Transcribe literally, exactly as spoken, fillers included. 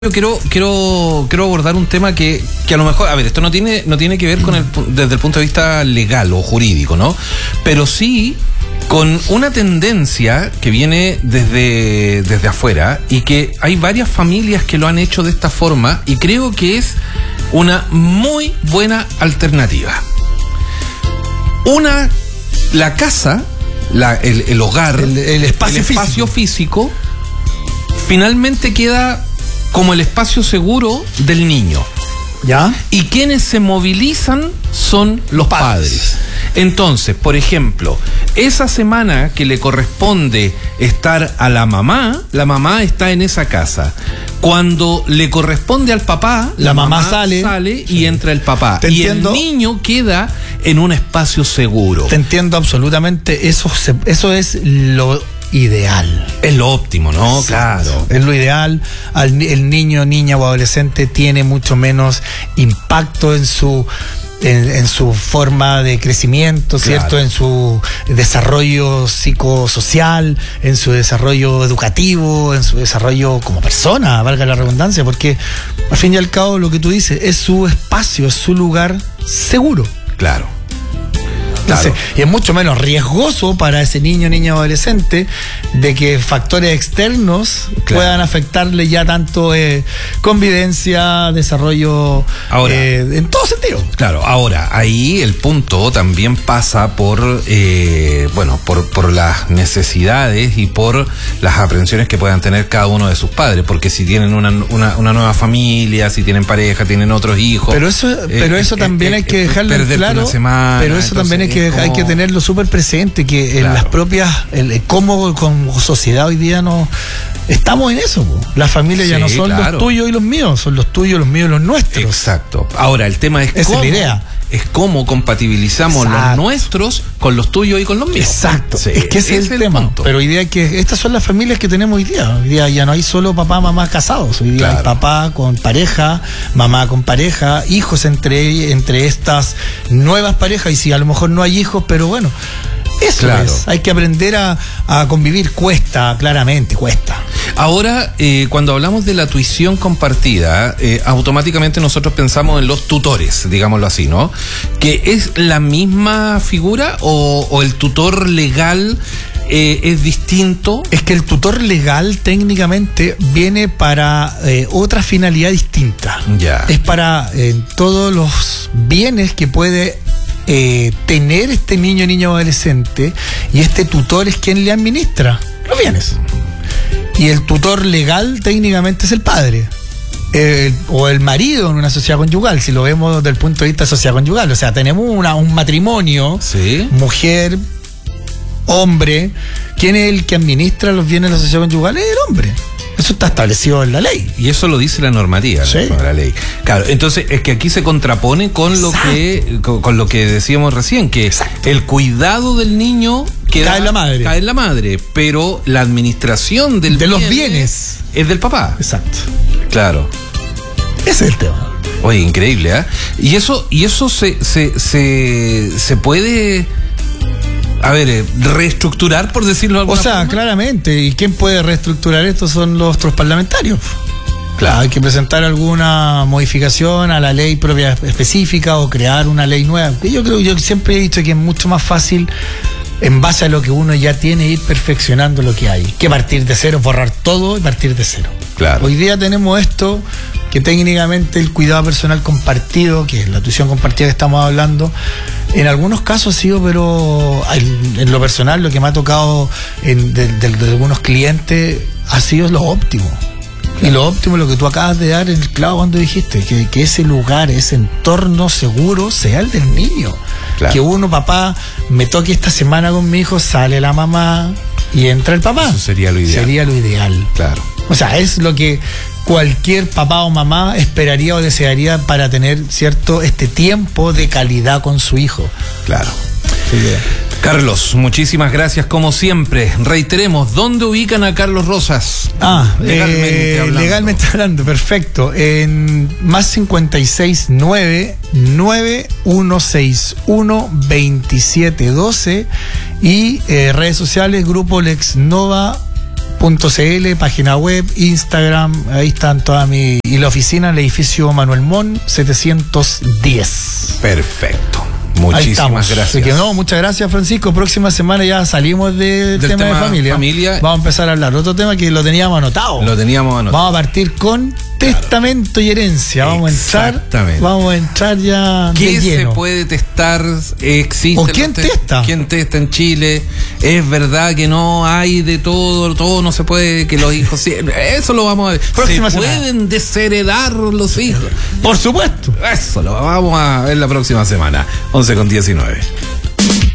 Yo quiero, quiero, quiero abordar un tema que, que a lo mejor, a ver, esto no tiene, no tiene que ver con el, desde el punto de vista legal o jurídico, ¿no? Pero sí con una tendencia que viene desde, desde afuera y que hay varias familias que lo han hecho de esta forma y creo que es una muy buena alternativa. Una, la casa, la, el, el hogar, el, el espacio, el espacio físico. físico, finalmente queda como el espacio seguro del niño. ¿Ya? Y quienes se movilizan son los padres. padres. Entonces, por ejemplo, esa semana que le corresponde estar a la mamá, la mamá está en esa casa. Cuando le corresponde al papá, la, la mamá, mamá sale, sale y entra el papá. Te y entiendo. El niño queda en un espacio seguro. Te entiendo absolutamente. Eso, se, eso es lo ideal. Es lo óptimo, ¿no? Exacto. Claro. Es lo ideal. Al, el niño, niña o adolescente tiene mucho menos impacto en su en, en su forma de crecimiento, ¿cierto? Claro. En su desarrollo psicosocial, en su desarrollo educativo, en su desarrollo como persona, valga la redundancia, porque al fin y al cabo lo que tú dices es su espacio, es su lugar seguro. Claro. Entonces, claro. Y es mucho menos riesgoso para ese niño, niña o adolescente de que factores externos claro. puedan afectarle ya tanto eh, convivencia, desarrollo, ahora, eh, en todo sentido. Claro, ahora, ahí el punto también pasa por, eh, bueno, por, por las necesidades y por las aprensiones que puedan tener cada uno de sus padres, porque si tienen una, una, una nueva familia, si tienen pareja, tienen otros hijos. Pero eso, eh, pero eso eh, también eh, hay que dejarlo en claro. Semana, pero eso también hay que Como... hay que tenerlo súper presente, que en claro. las propias, el, cómo como sociedad hoy día no estamos en eso, po. Las familias sí, ya no son claro. los tuyos y los míos, son los tuyos, los míos y los nuestros. Exacto. Ahora, el tema es Esa cómo, es la idea. es cómo compatibilizamos Exacto. los nuestros con los tuyos y con los míos. Exacto. Sí, es que ese es el, el tema. Punto. Pero hoy día que estas son las familias que tenemos hoy día. Hoy día ya no hay solo papá, mamá casados. Hoy día claro. hay papá con pareja, mamá con pareja, hijos entre, entre estas nuevas parejas. Y si a lo mejor no hay hijos, pero bueno, eso claro. es. Hay que aprender a, a convivir. Cuesta, claramente, cuesta. Ahora, eh, cuando hablamos de la tuición compartida, eh, automáticamente nosotros pensamos en los tutores, digámoslo así, ¿no? ¿Que es la misma figura o, o el tutor legal eh, es distinto? Es que el tutor legal técnicamente viene para eh, otra finalidad distinta. Ya. Es para eh, todos los bienes que puede eh, tener este niño, niña o adolescente, y este tutor es quien le administra los bienes. Y el tutor legal técnicamente es el padre. El, o el marido en una sociedad conyugal, si lo vemos desde el punto de vista de sociedad conyugal. O sea, tenemos una, un matrimonio, ¿sí? mujer, hombre. ¿Quién es el que administra los bienes de la sociedad conyugal? Es el hombre. Eso está establecido en la ley. Y eso lo dice la normativa, ¿sí? la, la ley. Claro, entonces es que aquí se contrapone con Exacto. lo que con, con lo que decíamos recién, que Exacto. el cuidado del niño queda, cae en la madre. Cae en la madre, pero la administración del de bien los bienes es del papá. Exacto. Claro. Ese es el tema. Oye, increíble, ¿eh? Y eso, y eso se, se, se, se puede, a ver, eh, reestructurar, por decirlo de alguna O sea, forma. claramente. ¿Y quién puede reestructurar esto? Son los otros parlamentarios. Claro. Hay que presentar alguna modificación a la ley propia específica o crear una ley nueva. Yo creo, yo siempre he dicho que es mucho más fácil, en base a lo que uno ya tiene, ir perfeccionando lo que hay, que partir de cero, borrar todo y partir de cero. Claro. Hoy día tenemos esto, que técnicamente el cuidado personal compartido, que es la tuición compartida que estamos hablando, en algunos casos ha sido, pero en, en lo personal, lo que me ha tocado en, de, de, de algunos clientes ha sido lo óptimo. Claro. Y lo óptimo, lo que tú acabas de dar en el clavo cuando dijiste, que, que ese lugar, ese entorno seguro sea el del niño. Claro. Que uno, papá, me toque esta semana con mi hijo, sale la mamá y entra el papá. Eso sería lo ideal. Sería lo ideal. Claro. O sea, es lo que cualquier papá o mamá esperaría o desearía para tener, cierto, este tiempo de calidad con su hijo. Claro. Sí. Carlos, muchísimas gracias como siempre. Reiteremos, ¿dónde ubican a Carlos Rosas? Ah, legalmente, eh, hablando. legalmente hablando, perfecto. En más cincuenta y seis nueve nueve uno seis uno veintisiete doce y eh, redes sociales, Grupo Lexnova punto c l, página web, Instagram, ahí están todas mis... Y la oficina en el edificio Manuel Mon, setecientos diez. Perfecto. Muchísimas gracias. Así que no, muchas gracias, Francisco. Próxima semana ya salimos del, Del tema, tema de familia. familia. Vamos a empezar a hablar de otro tema que lo teníamos anotado. Lo teníamos anotado. Vamos a partir con testamento y herencia. Vamos a entrar. Exactamente. Vamos a entrar ya ¿Qué de se lleno. puede testar? ¿Existe? ¿O quién testa? ¿Quién testa en Chile? ¿Es verdad que no hay de todo? Todo no se puede, que los hijos... sí, eso lo vamos a ver. Próxima ¿Se semana. pueden desheredar los hijos? Por supuesto. Eso lo vamos a ver la próxima semana. once con diecinueve.